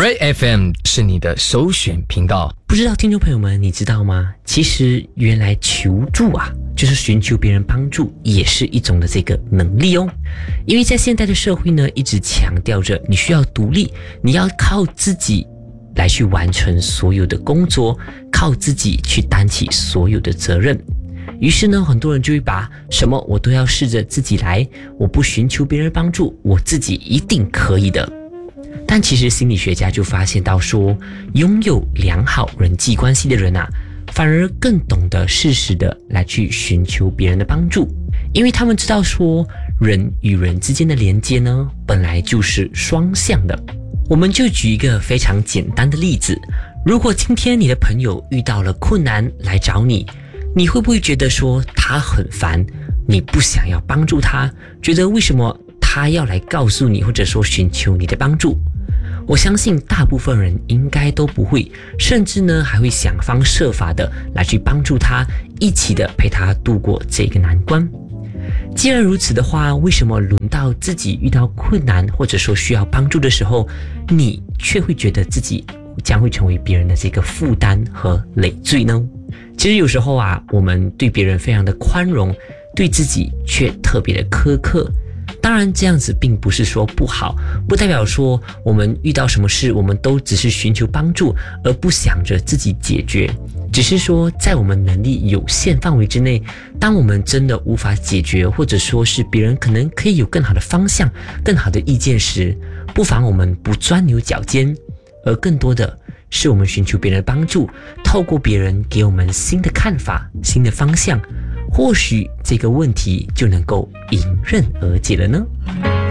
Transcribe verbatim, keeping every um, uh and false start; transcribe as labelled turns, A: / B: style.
A: Ray F M 是你的首选频道。
B: 不知道听众朋友们，你知道吗？其实原来求助啊，就是寻求别人帮助，也是一种的这个能力哦。因为在现代的社会呢，一直强调着你需要独立，你要靠自己来去完成所有的工作，靠自己去担起所有的责任。于是呢，很多人就会把什么我都要试着自己来，我不寻求别人帮助，我自己一定可以的。但其实心理学家就发现到说，拥有良好人际关系的人啊，反而更懂得适时的来去寻求别人的帮助，因为他们知道说，人与人之间的连接呢，本来就是双向的。我们就举一个非常简单的例子，如果今天你的朋友遇到了困难来找你，你会不会觉得说他很烦，你不想要帮助他，觉得为什么他要来告诉你，或者说寻求你的帮助？我相信大部分人应该都不会，甚至呢还会想方设法的来去帮助他，一起的陪他度过这个难关。既然如此的话，为什么轮到自己遇到困难或者说需要帮助的时候，你却会觉得自己将会成为别人的这个负担和累赘呢？其实有时候啊，我们对别人非常的宽容，对自己却特别的苛刻。当然这样子并不是说不好，不代表说我们遇到什么事我们都只是寻求帮助而不想着自己解决，只是说在我们能力有限范围之内，当我们真的无法解决，或者说是别人可能可以有更好的方向，更好的意见时，不妨我们不钻牛角尖，而更多的是我们寻求别人的帮助，透过别人给我们新的看法，新的方向，或许这个问题就能够迎刃而解了呢。